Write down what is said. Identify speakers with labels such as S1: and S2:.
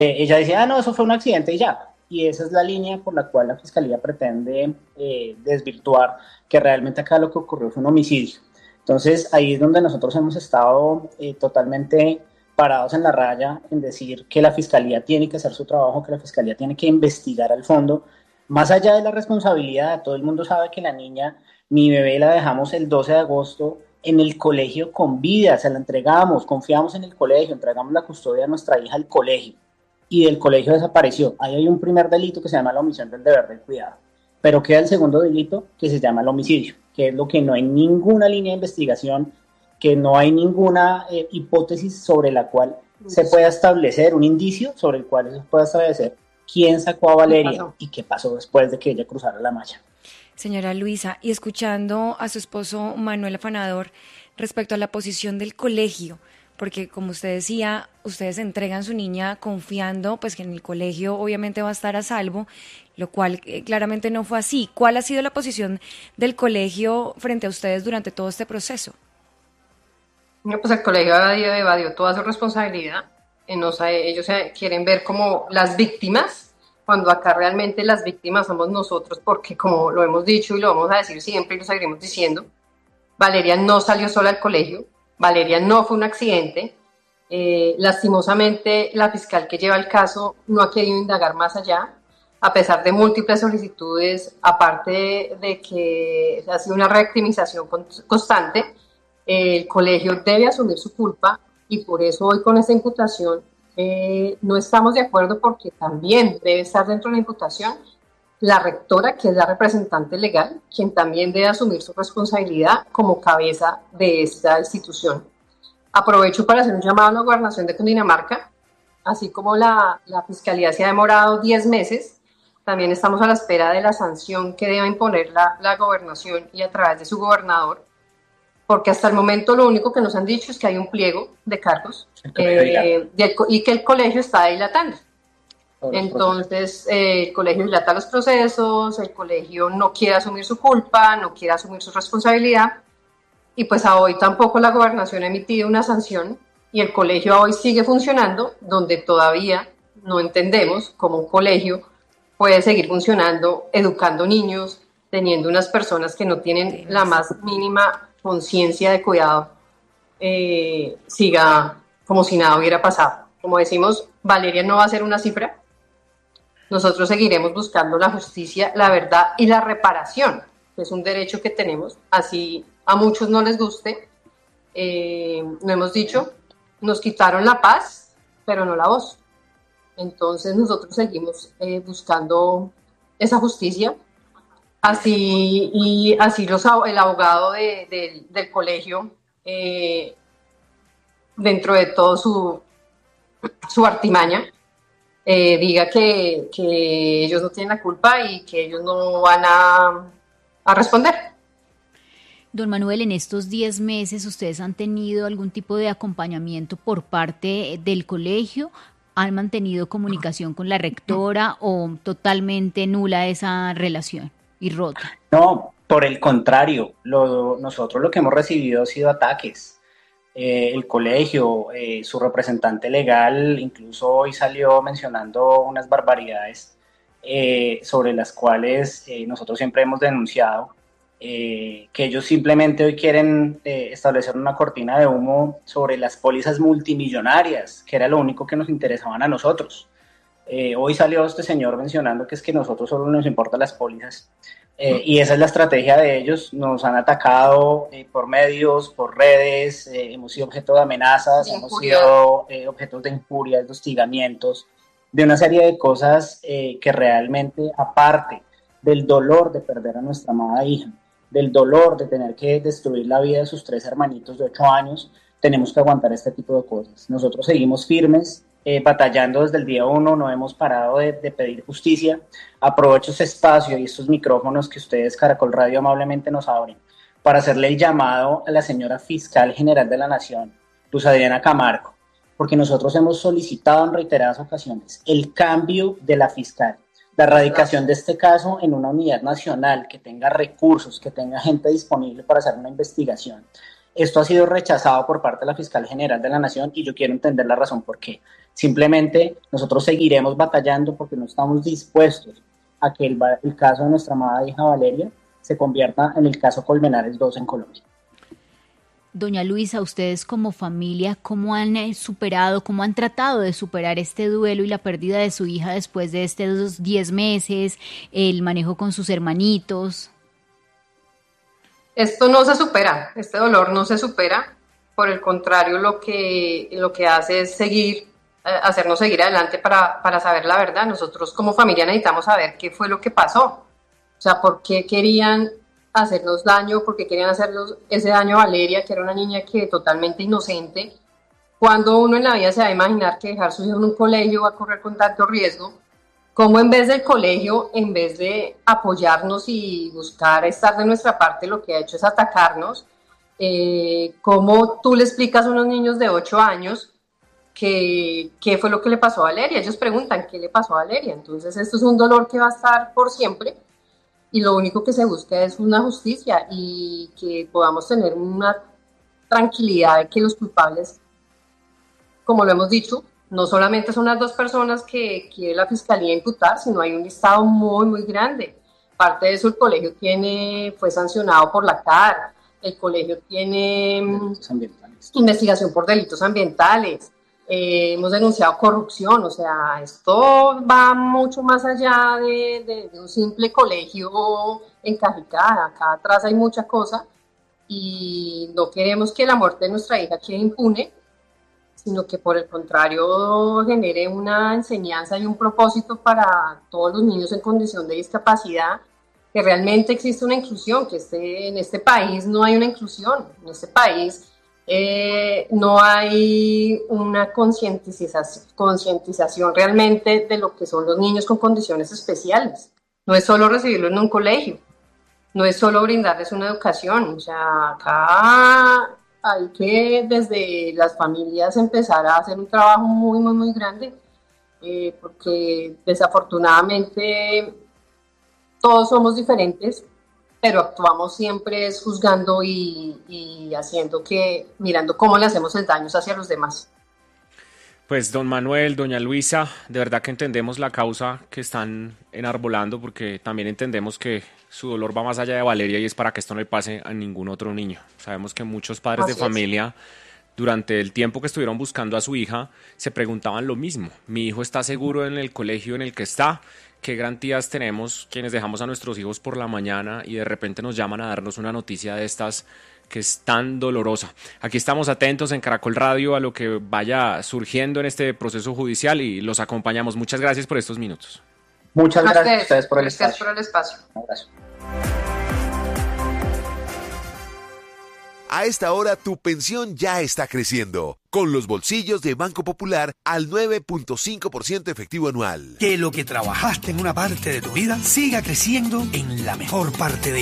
S1: ella dice, no, eso fue un accidente y ya. Y esa es la línea por la cual la Fiscalía pretende desvirtuar que realmente acá lo que ocurrió fue un homicidio. Entonces ahí es donde nosotros hemos estado totalmente parados en la raya en decir que la Fiscalía tiene que hacer su trabajo, que la Fiscalía tiene que investigar al fondo, más allá de la responsabilidad. Todo el mundo sabe que la niña, mi bebé, la dejamos el 12 de agosto en el colegio con vida, se la entregamos, confiamos en el colegio, entregamos la custodia de nuestra hija al colegio y del colegio desapareció. Ahí hay un primer delito que se llama la omisión del deber del cuidado, pero queda el segundo delito que se llama el homicidio, que es lo que no hay ninguna línea de investigación, que no hay ninguna hipótesis sobre la cual se pueda establecer, un indicio sobre el cual se pueda establecer quién sacó a Valeria y qué pasó después de que ella cruzara la malla.
S2: Señora Luisa, y escuchando a su esposo Manuel Afanador respecto a la posición del colegio, porque como usted decía, ustedes entregan su niña confiando pues que en el colegio obviamente va a estar a salvo, lo cual claramente no fue así. ¿Cuál ha sido la posición del colegio frente a ustedes durante todo este proceso?
S3: No, pues el colegio evadió toda su responsabilidad. Ellos quieren ver como las víctimas, cuando acá realmente las víctimas somos nosotros, porque como lo hemos dicho y lo vamos a decir siempre y lo seguiremos diciendo, Valeria no salió sola al colegio, Valeria no fue un accidente. Lastimosamente, la fiscal que lleva el caso no ha querido indagar más allá, a pesar de múltiples solicitudes, aparte de que ha sido una reactivización constante. El colegio debe asumir su culpa y por eso hoy con esta imputación no estamos de acuerdo, porque también debe estar dentro de la imputación la rectora, que es la representante legal, quien también debe asumir su responsabilidad como cabeza de esta institución. Aprovecho para hacer un llamado a la gobernación de Cundinamarca, así como la Fiscalía se ha demorado 10 meses, también estamos a la espera de la sanción que deba imponer la gobernación y a través de su gobernador, porque hasta el momento lo único que nos han dicho es que hay un pliego de cargos y que el colegio está dilatando. Entonces, el colegio dilata los procesos, el colegio no quiere asumir su culpa, no quiere asumir su responsabilidad, y pues a hoy tampoco la gobernación ha emitido una sanción, y el colegio a hoy sigue funcionando, donde todavía no entendemos cómo un colegio puede seguir funcionando, educando niños, teniendo unas personas que no tienen la más mínima conciencia de cuidado, siga como si nada hubiera pasado. Como decimos, Valeria no va a ser una cifra. Nosotros seguiremos buscando la justicia, la verdad y la reparación, que es un derecho que tenemos, así a muchos no les guste. Lo hemos dicho, nos quitaron la paz, pero no la voz. Entonces nosotros seguimos buscando esa justicia. Así el abogado del colegio, dentro de todo su artimaña, diga que ellos no tienen la culpa y que ellos no van a responder.
S4: Don Manuel, en estos 10 meses, ¿ustedes han tenido algún tipo de acompañamiento por parte del colegio? ¿Han mantenido comunicación con la rectora o totalmente nula esa relación y rota?
S1: No, por el contrario, nosotros lo que hemos recibido ha sido ataques. El colegio, su representante legal, incluso hoy salió mencionando unas barbaridades sobre las cuales nosotros siempre hemos denunciado, que ellos simplemente hoy quieren establecer una cortina de humo sobre las pólizas multimillonarias, que era lo único que nos interesaban a nosotros. Hoy salió este señor mencionando que es que nosotros solo nos importan las pólizas. Y esa es la estrategia de ellos. Nos han atacado por medios, por redes, hemos sido objeto de amenazas, hemos sido objetos de injurias, de hostigamientos, de una serie de cosas que realmente, aparte del dolor de perder a nuestra amada hija, del dolor de tener que destruir la vida de sus 3 hermanitos de 8 años, tenemos que aguantar este tipo de cosas. Nosotros seguimos firmes, batallando desde el día 1, no hemos parado de pedir justicia. Aprovecho este espacio y estos micrófonos que ustedes, Caracol Radio, amablemente nos abren para hacerle el llamado a la señora Fiscal General de la Nación, Luz Adriana Camargo, porque nosotros hemos solicitado en reiteradas ocasiones el cambio de la fiscal, la erradicación de este caso en una unidad nacional que tenga recursos, que tenga gente disponible para hacer una investigación. Esto ha sido rechazado por parte de la Fiscal General de la Nación y yo quiero entender la razón por qué. Simplemente nosotros seguiremos batallando porque no estamos dispuestos a que el caso de nuestra amada hija Valeria se convierta en el caso Colmenares 2 en Colombia.
S4: Doña Luisa, ustedes como familia, ¿cómo han superado, cómo han tratado de superar este duelo y la pérdida de su hija después de estos 10 meses, el manejo con sus hermanitos?
S3: Esto no se supera, este dolor no se supera, por el contrario, lo que hace es hacernos seguir adelante para saber la verdad. Nosotros como familia necesitamos saber qué fue lo que pasó, o sea, por qué querían hacernos daño, por qué querían hacernos ese daño a Valeria, que era una niña que totalmente inocente. Cuando uno en la vida se va a imaginar que dejar su hijo en un colegio va a correr con tanto riesgo, como en vez del colegio, en vez de apoyarnos y buscar estar de nuestra parte, lo que ha hecho es atacarnos. ¿Cómo tú le explicas a unos niños de 8 años qué fue lo que le pasó a Valeria? Ellos preguntan qué le pasó a Valeria. Entonces esto es un dolor que va a estar por siempre y lo único que se busca es una justicia y que podamos tener una tranquilidad de que los culpables, como lo hemos dicho, no solamente son las 2 personas que quiere la Fiscalía imputar, sino hay un listado muy, muy grande. Parte de eso el colegio fue sancionado por la CAR, el colegio tiene investigación por delitos ambientales, hemos denunciado corrupción, o sea, esto va mucho más allá de un simple colegio en Cajicá. Acá atrás hay mucha cosa y no queremos que la muerte de nuestra hija quede impune, sino que por el contrario genere una enseñanza y un propósito para todos los niños en condición de discapacidad, que realmente existe una inclusión, que en este país no hay una inclusión, en este país no hay una concientización realmente de lo que son los niños con condiciones especiales. No es solo recibirlos en un colegio, no es solo brindarles una educación, o sea, acá hay que desde las familias empezar a hacer un trabajo muy, muy, muy grande, porque desafortunadamente todos somos diferentes, pero actuamos siempre juzgando y mirando cómo le hacemos el daño hacia los demás.
S5: Pues don Manuel, doña Luisa, de verdad que entendemos la causa que están enarbolando, porque también entendemos que su dolor va más allá de Valeria y es para que esto no le pase a ningún otro niño. Sabemos que muchos padres de familia, durante el tiempo que estuvieron buscando a su hija, se preguntaban lo mismo. ¿Mi hijo está seguro en el colegio en el que está? ¿Qué garantías tenemos quienes dejamos a nuestros hijos por la mañana y de repente nos llaman a darnos una noticia de estas que es tan dolorosa? Aquí estamos atentos en Caracol Radio a lo que vaya surgiendo en este proceso judicial y los acompañamos. Muchas gracias por estos minutos.
S1: Muchas gracias a ustedes por el
S3: espacio.
S1: Un abrazo.
S6: A esta hora tu pensión ya está creciendo, con los bolsillos de Banco Popular al 9.5% efectivo anual.
S7: Que lo que trabajaste en una parte de tu vida siga creciendo en la mejor parte de